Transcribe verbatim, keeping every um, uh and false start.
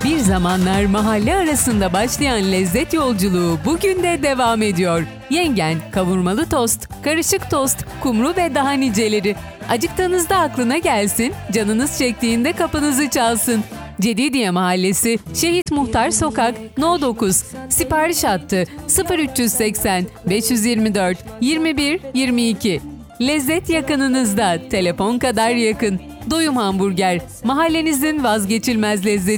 Bir zamanlar mahalle arasında başlayan lezzet yolculuğu bugün de devam ediyor. Yengen, kavurmalı tost, karışık tost, kumru ve daha niceleri. Acıktığınızda aklına gelsin, canınız çektiğinde kapınızı çalsın. Cedidiye Mahallesi, Şehit Muhtar Sokak, No dokuz. Sipariş hattı sıfır üç seksen beş yirmi dört yirmi bir yirmi iki. Lezzet yakınınızda, telefon kadar yakın. Doyum Hamburger, mahallenizin vazgeçilmez lezzeti.